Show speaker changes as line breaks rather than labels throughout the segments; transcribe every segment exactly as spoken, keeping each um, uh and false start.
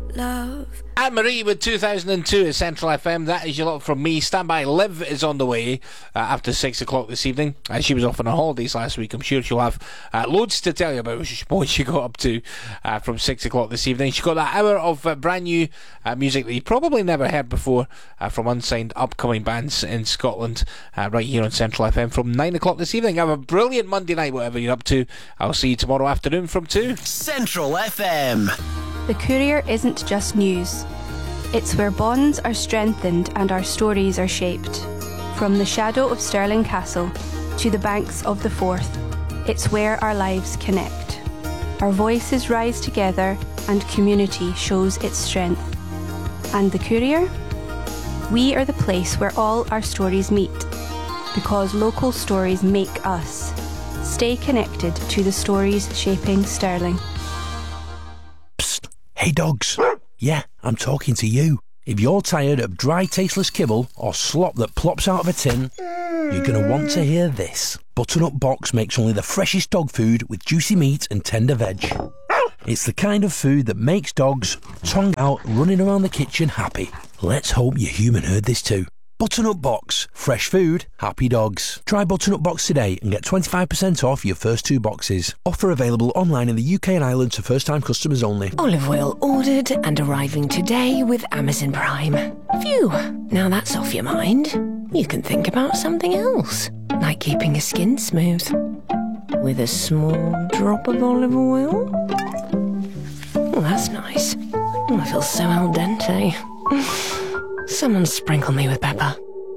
love.
Anne-Marie with two thousand two at Central F M. That is your lot from me. Stand by. Liv is on the way uh, after six o'clock this evening. Uh, she was off on her holidays last week. I'm sure she'll have uh, loads to tell you about what she got up to uh, from six o'clock this evening. She got that hour of uh, brand new uh, music that you probably never heard before uh, from unsigned upcoming bands in Scotland uh, right here on Central F M from nine o'clock this evening. Have a brilliant Monday night, whatever you're up to. I'll see you tomorrow afternoon from two.
Central F M.
The Courier isn't just news. It's where bonds are strengthened and our stories are shaped. From the shadow of Stirling Castle to the banks of the Forth, it's where our lives connect. Our voices rise together and community shows its strength. And the Courier? We are the place where all our stories meet, because local stories make us. Stay connected to the stories shaping Stirling.
Psst. Hey dogs. Yeah, I'm talking to you. If you're tired of dry, tasteless kibble or slop that plops out of a tin, you're going to want to hear this. Butternut Box makes only the freshest dog food with juicy meat and tender veg. It's the kind of food that makes dogs, tongue out, running around the kitchen happy. Let's hope your human heard this too. Butternut Box. Fresh food, happy dogs. Try Butternut Box today and get twenty-five percent off your first two boxes. Offer available online in the U K and Ireland to first-time customers only.
Olive oil ordered and arriving today with Amazon Prime. Phew, now that's off your mind. You can think about something else, like keeping your skin smooth. With a small drop of olive oil. Oh, that's nice. Oh, I feel so al dente. Someone sprinkle me with pepper.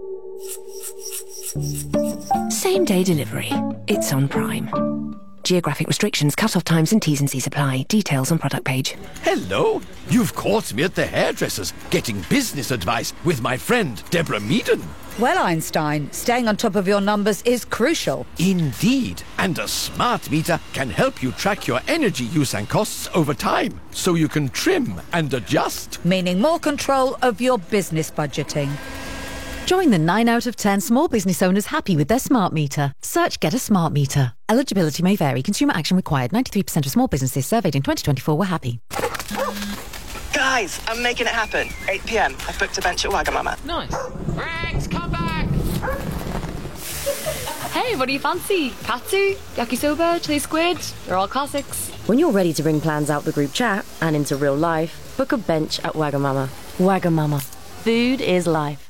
Same day delivery. It's on Prime. Geographic restrictions, cut-off times and T's and C's apply. Details on product page.
Hello. You've caught me at the hairdresser's getting business advice with my friend Deborah Meaden.
Well, Einstein, staying on top of your numbers is crucial.
Indeed. And a smart meter can help you track your energy use and costs over time, so you can trim and adjust.
Meaning more control of your business budgeting.
Join the nine out of ten small business owners happy with their smart meter. Search Get a Smart Meter. Eligibility may vary. Consumer action required. ninety-three percent of small businesses surveyed in twenty twenty-four were happy.
Guys, I'm making it happen. eight p.m. I've booked a bench at Wagamama.
Nice. Rex, come back! Hey, what do you fancy? Katsu, yakisoba, chili squid? They're all classics.
When you're ready to bring plans out the group chat and into real life, book a bench at Wagamama. Wagamama. Food is life.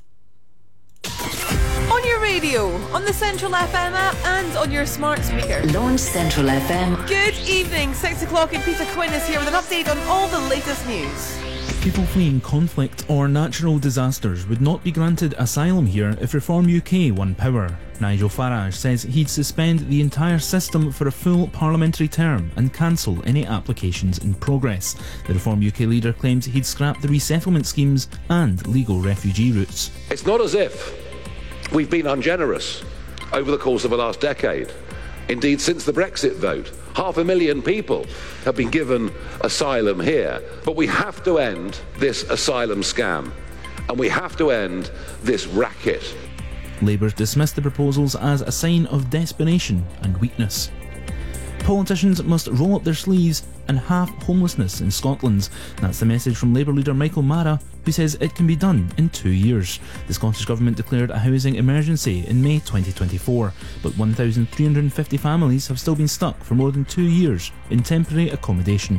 On your radio, on the Central F M app and on your smart speaker.
Launch Central F M.
Good evening, six o'clock and Peter Quinn is here with an update on all the latest news.
People fleeing conflict or natural disasters would not be granted asylum here if Reform U K won power. Nigel Farage says he'd suspend the entire system for a full parliamentary term and cancel any applications in progress. The Reform U K leader claims he'd scrap the resettlement schemes and legal refugee routes.
It's not as if we've been ungenerous over the course of the last decade. Indeed, since the Brexit vote, half a million people have been given asylum here. But we have to end this asylum scam, and we have to end this racket.
Labour dismissed the proposals as a sign of desperation and weakness. Politicians must roll up their sleeves and halve homelessness in Scotland. That's the message from Labour leader Michael Mara, who says it can be done in two years. The Scottish Government declared a housing emergency in May twenty twenty-four, but one thousand three hundred fifty families have still been stuck for more than two years in temporary accommodation.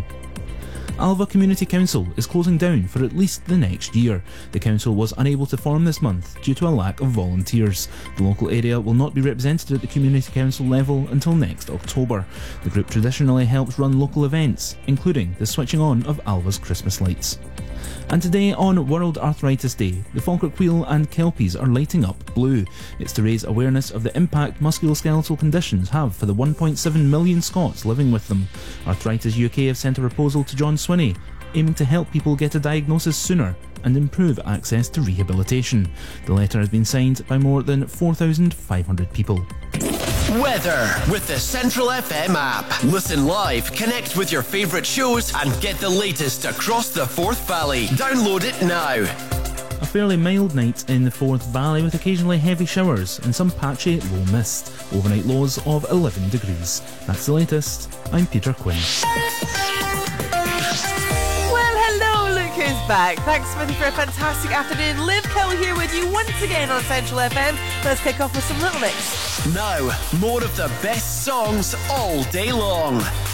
Alva Community Council is closing down for at least the next year. The council was unable to form this month due to a lack of volunteers. The local area will not be represented at the Community Council level until next October. The group traditionally helps run local events, including the switching on of Alva's Christmas lights. And today on World Arthritis Day, the Falkirk Wheel and Kelpies are lighting up blue. It's to raise awareness of the impact musculoskeletal conditions have for the one point seven million Scots living with them. Arthritis U K have sent a proposal to John Swinney, aiming to help people get a diagnosis sooner and improve access to rehabilitation. The letter has been signed by more than four thousand five hundred people.
Weather with the Central F M app. Listen live, connect with your favourite shows and get the latest across the Forth Valley. Download it now.
A fairly mild night in the Forth Valley with occasionally heavy showers and some patchy low mist. Overnight lows of eleven degrees. That's the latest. I'm Peter Quinn.
Well, hello, look back. Thanks, Smithy, for a fantastic afternoon. Liv Kelly here with you once again on Central F M. Let's kick off with some Little Mix.
Now, more of the best songs all day long.